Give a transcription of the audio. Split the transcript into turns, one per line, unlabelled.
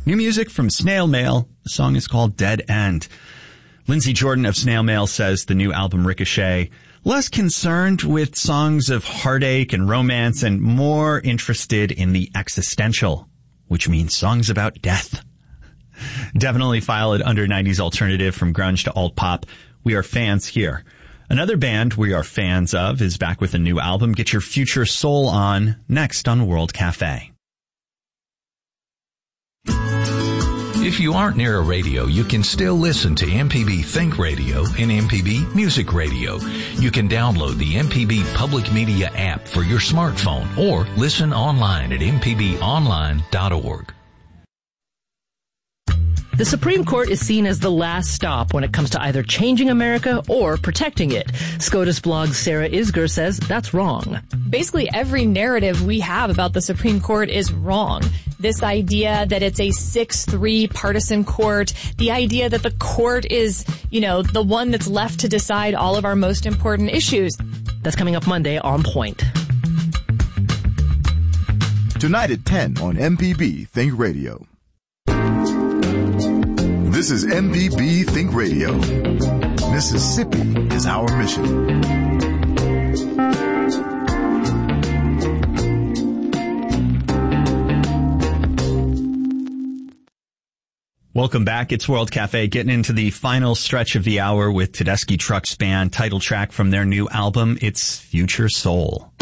New music from Snail Mail. The song is called Dead End. Lindsey Jordan of Snail Mail says the new album Ricochet, less concerned with songs of heartache and romance and more interested in the existential, which means songs about death. Definitely file it under 90s alternative from grunge to alt pop. We are fans here. Another band we are fans of is back with a new album. Get your future soul on next on World Cafe.
If you aren't near a radio, you can still listen to MPB Think Radio and MPB Music Radio. You can download the MPB Public Media app for your smartphone or listen online at mpbonline.org.
The Supreme Court is seen as the last stop when it comes to either changing America or protecting it. SCOTUS blog's Sarah Isgur says that's wrong.
Basically, every narrative we have about the Supreme Court is wrong. This idea that it's a 6-3 partisan court, the idea that the court is, the one that's left to decide all of our most important issues.
That's coming up Monday on Point.
Tonight at 10 on MPB Think Radio. This is MPB Think Radio. Mississippi is our mission.
Welcome back. It's World Cafe, getting into the final stretch of the hour with Tedeschi Trucks Band, title track from their new album, It's Future Soul.